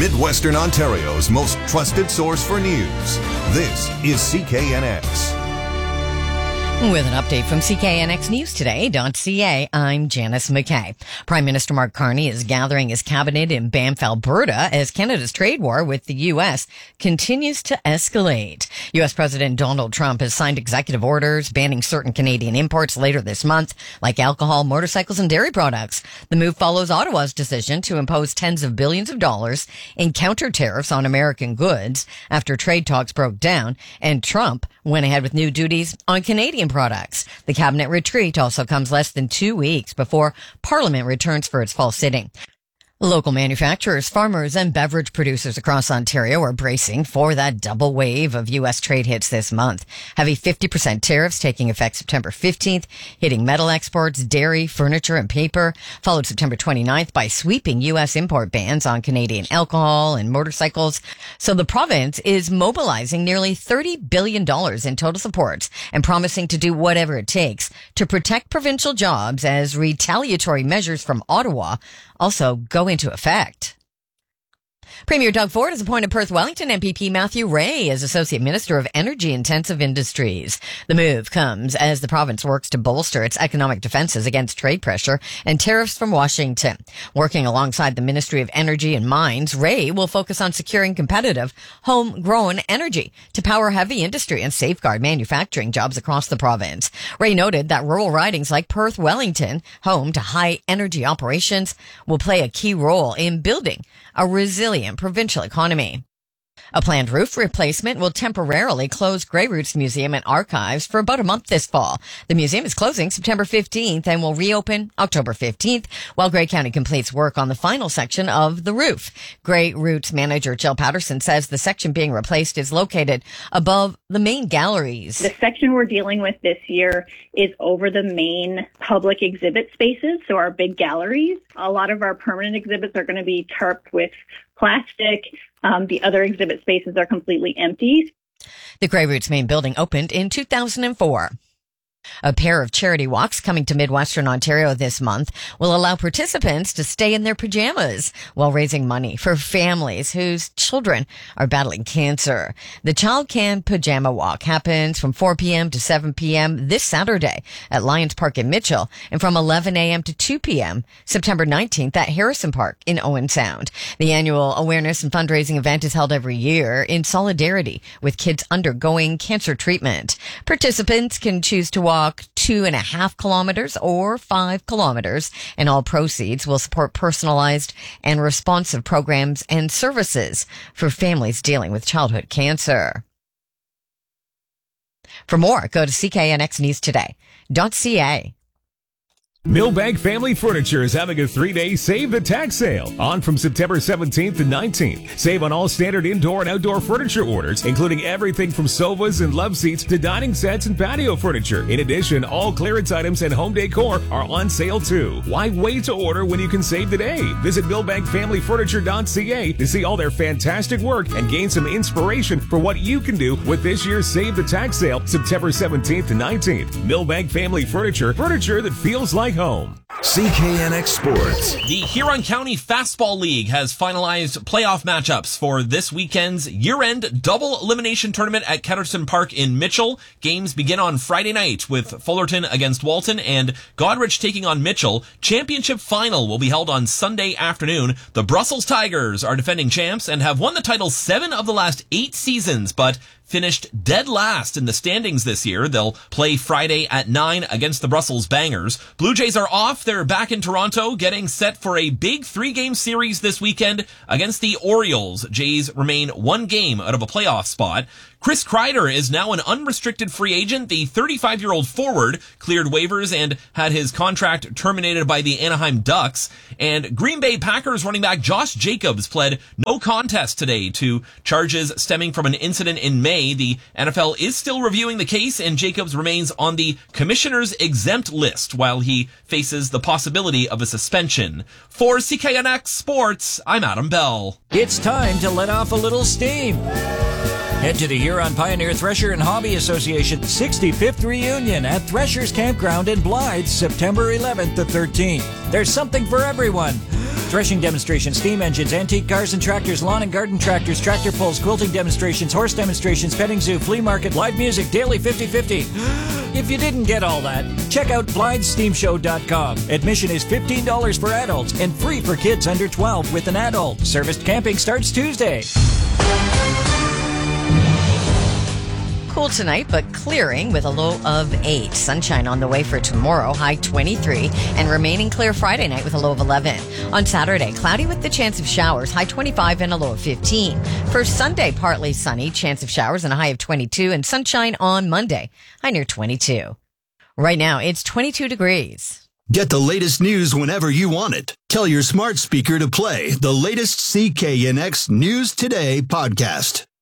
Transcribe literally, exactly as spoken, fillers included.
Midwestern Ontario's most trusted source for news. This is C K N X. With an update from C K N X News Today dot C A, I'm Janice McKay. Prime Minister Mark Carney is gathering his cabinet in Banff, Alberta, as Canada's trade war with the U S continues to escalate. U S President Donald Trump has signed executive orders banning certain Canadian imports later this month, like alcohol, motorcycles, and dairy products. The move follows Ottawa's decision to impose tens of billions of dollars in counter tariffs on American goods after trade talks broke down, and Trump went ahead with new duties on Canadian products. The cabinet retreat also comes less than two weeks before Parliament returns for its fall sitting. Local manufacturers, farmers, and beverage producers across Ontario are bracing for that double wave of U S trade hits this month. Heavy fifty percent tariffs taking effect September fifteenth, hitting metal exports, dairy, furniture, and paper, followed September twenty-ninth by sweeping U S import bans on Canadian alcohol and motorcycles. So the province is mobilizing nearly thirty billion dollars in total supports and promising to do whatever it takes to protect provincial jobs as retaliatory measures from Ottawa also go into effect. Premier Doug Ford has appointed Perth Wellington M P P Matthew Ray as Associate Minister of Energy-Intensive Industries. The move comes as the province works to bolster its economic defenses against trade pressure and tariffs from Washington. Working alongside the Ministry of Energy and Mines, Ray will focus on securing competitive, homegrown energy to power heavy industry and safeguard manufacturing jobs across the province. Ray noted that rural ridings like Perth Wellington, home to high energy operations, will play a key role in building a resilient provincial economy. A planned roof replacement will temporarily close Grey Roots Museum and Archives for about a month this fall. The museum is closing September fifteenth and will reopen October fifteenth, while Grey County completes work on the final section of the roof. Grey Roots manager Jill Patterson says the section being replaced is located above the main galleries. The section we're dealing with this year is over the main public exhibit spaces, so our big galleries. A lot of our permanent exhibits are going to be tarped with plastic. Um, the other exhibit spaces are completely empty. The Grey Roots main building opened in two thousand four. A pair of charity walks coming to Midwestern Ontario this month will allow participants to stay in their pajamas while raising money for families whose children are battling cancer. The Child Can Pajama Walk happens from four p.m. to seven p.m. this Saturday at Lions Park in Mitchell, and from eleven a.m. to two p.m. September nineteenth at Harrison Park in Owen Sound. The annual awareness and fundraising event is held every year in solidarity with kids undergoing cancer treatment. Participants can choose to walk Walk two and a half kilometers or five kilometers, and all proceeds will support personalized and responsive programs and services for families dealing with childhood cancer. For more, go to C K N X News Today dot C A. Milbank Family Furniture is having a three-day Save the Tax sale on from September seventeenth to nineteenth. Save on all standard indoor and outdoor furniture orders, including everything from sofas and love seats to dining sets and patio furniture. In addition, all clearance items and home decor are on sale too. Why wait to order when you can save today? Visit Milbank Family Furniture dot C A to see all their fantastic work and gain some inspiration for what you can do with this year's Save the Tax sale, September seventeenth to nineteenth. Milbank Family Furniture, furniture that feels like home. C K N X Sports. The Huron County Fastball League has finalized playoff matchups for this weekend's year-end double elimination tournament at Ketterson Park in Mitchell. Games begin on Friday night with Fullerton against Walton and Godrich taking on Mitchell. Championship final will be held on Sunday afternoon. The Brussels Tigers are defending champs and have won the title seven of the last eight seasons, but finished dead last in the standings this year. They'll play Friday at nine against the Brussels Bangers. Blue Jays are off. They're back in Toronto, getting set for a big three-game series this weekend against the Orioles. Jays remain one game out of a playoff spot. Chris Kreider is now an unrestricted free agent. The thirty-five-year-old forward cleared waivers and had his contract terminated by the Anaheim Ducks. And Green Bay Packers running back Josh Jacobs pled no contest today to charges stemming from an incident in May. The N F L is still reviewing the case, and Jacobs remains on the commissioner's exempt list while he faces the possibility of a suspension. For C K N X Sports, I'm Adam Bell. It's time to let off a little steam. Head to the Huron Pioneer Thresher and Hobby Association sixty-fifth reunion at Thresher's Campground in Blythe, September eleventh to thirteenth. There's something for everyone. threshing demonstrations, steam engines, antique cars and tractors, lawn and garden tractors, tractor pulls, quilting demonstrations, horse demonstrations, petting zoo, flea market, live music, daily fifty-fifty. If you didn't get all that, check out Blythe Steam Show dot com. Admission is fifteen dollars for adults and free for kids under twelve with an adult. Serviced camping starts Tuesday. Cool tonight, but clearing with a low of eight. Sunshine on the way for tomorrow, high twenty-three, and remaining clear Friday night with a low of eleven. On Saturday, cloudy with the chance of showers, high twenty-five and a low of fifteen. For Sunday, partly sunny, chance of showers and a high of twenty-two, and sunshine on Monday, high near twenty-two. Right now, it's twenty-two degrees. Get the latest news whenever you want it. Tell your smart speaker to play the latest C K N X News Today podcast.